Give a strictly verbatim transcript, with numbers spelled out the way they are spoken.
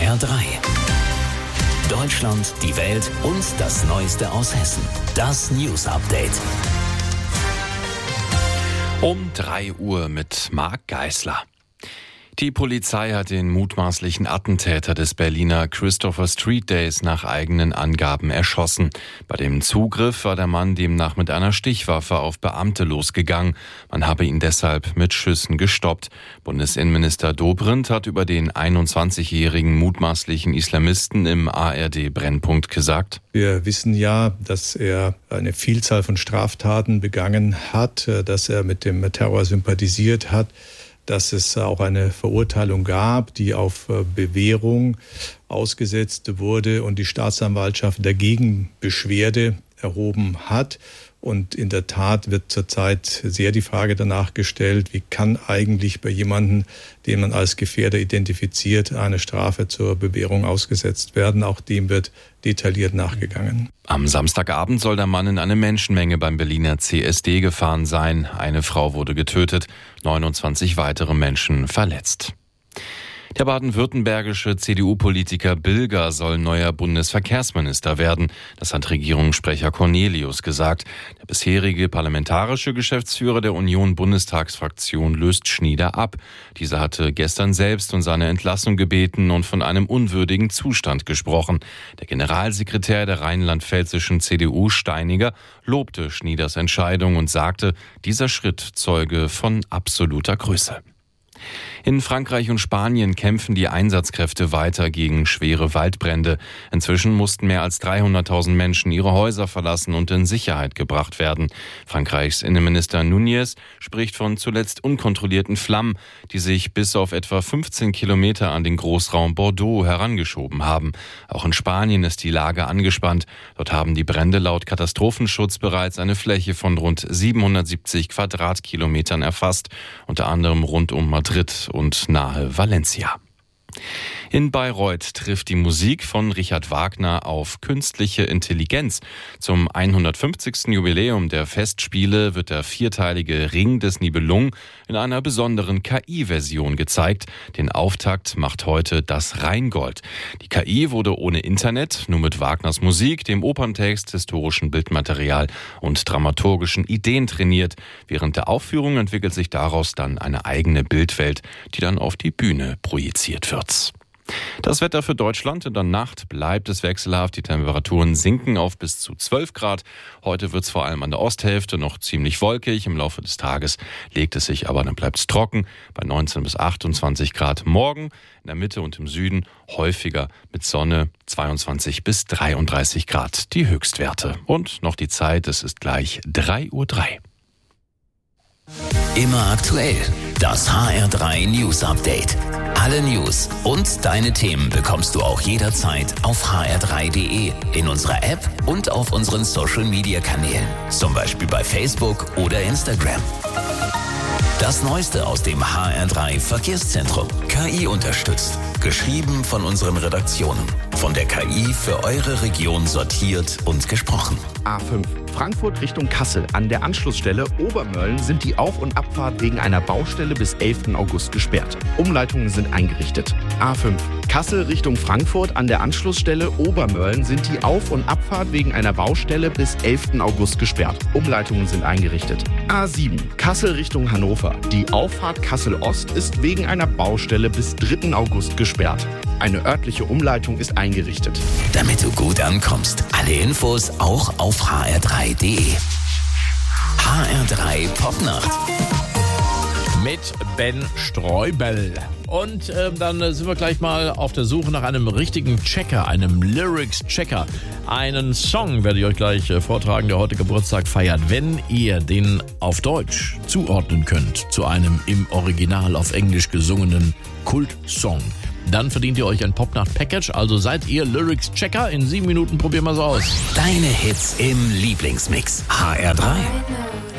R drei. Deutschland, die Welt und das Neueste aus Hessen. Das News Update. Um drei Uhr mit Marc Geisler. Die Polizei hat den mutmaßlichen Attentäter des Berliner Christopher Street Days nach eigenen Angaben erschossen. Bei dem Zugriff war der Mann demnach mit einer Stichwaffe auf Beamte losgegangen. Man habe ihn deshalb mit Schüssen gestoppt. Bundesinnenminister Dobrindt hat über den einundzwanzigjährigen mutmaßlichen Islamisten im A R D-Brennpunkt gesagt: Wir wissen ja, dass er eine Vielzahl von Straftaten begangen hat, dass er mit dem Terror sympathisiert hat, dass es auch eine Verurteilung gab, die auf Bewährung ausgesetzt wurde und die Staatsanwaltschaft dagegen Beschwerde erhoben hat. Und in der Tat wird zurzeit sehr die Frage danach gestellt, wie kann eigentlich bei jemandem, den man als Gefährder identifiziert, eine Strafe zur Bewährung ausgesetzt werden. Auch dem wird detailliert nachgegangen. Am Samstagabend soll der Mann in eine Menschenmenge beim Berliner C S D gefahren sein. Eine Frau wurde getötet, neunundzwanzig weitere Menschen verletzt. Der baden-württembergische C D U-Politiker Bilger soll neuer Bundesverkehrsminister werden. Das hat Regierungssprecher Cornelius gesagt. Der bisherige parlamentarische Geschäftsführer der Union-Bundestagsfraktion löst Schnieder ab. Dieser hatte gestern selbst um seine Entlassung gebeten und von einem unwürdigen Zustand gesprochen. Der Generalsekretär der rheinland-pfälzischen C D U, Steiniger, lobte Schnieders Entscheidung und sagte, dieser Schritt zeuge von absoluter Größe. In Frankreich und Spanien kämpfen die Einsatzkräfte weiter gegen schwere Waldbrände. Inzwischen mussten mehr als dreihunderttausend Menschen ihre Häuser verlassen und in Sicherheit gebracht werden. Frankreichs Innenminister Núñez spricht von zuletzt unkontrollierten Flammen, die sich bis auf etwa fünfzehn Kilometer an den Großraum Bordeaux herangeschoben haben. Auch in Spanien ist die Lage angespannt. Dort haben die Brände laut Katastrophenschutz bereits eine Fläche von rund siebenhundertsiebzig Quadratkilometern erfasst, unter anderem rund um Madrid und nahe Valencia. In Bayreuth trifft die Musik von Richard Wagner auf künstliche Intelligenz. Zum hundertfünfzigsten Jubiläum der Festspiele wird der vierteilige Ring des Nibelungen in einer besonderen K I-Version gezeigt. Den Auftakt macht heute das Rheingold. Die K I wurde ohne Internet, nur mit Wagners Musik, dem Operntext, historischen Bildmaterial und dramaturgischen Ideen trainiert. Während der Aufführung entwickelt sich daraus dann eine eigene Bildwelt, die dann auf die Bühne projiziert wird. Das Wetter für Deutschland: in der Nacht bleibt es wechselhaft. Die Temperaturen sinken auf bis zu zwölf Grad. Heute wird es vor allem an der Osthälfte noch ziemlich wolkig. Im Laufe des Tages legt es sich aber, dann bleibt es trocken bei neunzehn bis achtundzwanzig Grad. Morgen in der Mitte und im Süden häufiger mit Sonne, zweiundzwanzig bis dreiunddreißig Grad die Höchstwerte. Und noch die Zeit, es ist gleich drei Uhr drei. Immer aktuell. Das H R drei News Update. Alle News und deine Themen bekommst du auch jederzeit auf h r drei punkt d e, in unserer App und auf unseren Social Media Kanälen. Zum Beispiel bei Facebook oder Instagram. Das Neueste aus dem H R drei Verkehrszentrum. K I unterstützt. Geschrieben von unseren Redaktionen. Von der K I für eure Region sortiert und gesprochen. A fünf. Frankfurt Richtung Kassel. An der Anschlussstelle Obermölln sind die Auf- und Abfahrt wegen einer Baustelle bis elften August gesperrt. Umleitungen sind eingerichtet. A fünf. Kassel Richtung Frankfurt. An der Anschlussstelle Obermölln sind die Auf- und Abfahrt wegen einer Baustelle bis elften August gesperrt. Umleitungen sind eingerichtet. A sieben. Kassel Richtung Hannover. Die Auffahrt Kassel-Ost ist wegen einer Baustelle bis dritten August gesperrt. Eine örtliche Umleitung ist eingerichtet. Damit du gut ankommst. Alle Infos auch auf h r drei punkt d e. H R drei Popnacht. Mit Ben Streubel. Und äh, dann sind wir gleich mal auf der Suche nach einem richtigen Checker, einem Lyrics-Checker. Einen Song werde ich euch gleich äh, vortragen, der heute Geburtstag feiert. Wenn ihr den auf Deutsch zuordnen könnt zu einem im Original auf Englisch gesungenen Kultsong, dann verdient ihr euch ein Popnacht-Package. Also seid ihr Lyrics-Checker. In sieben Minuten probieren wir es aus. Deine Hits im Lieblingsmix. H R drei.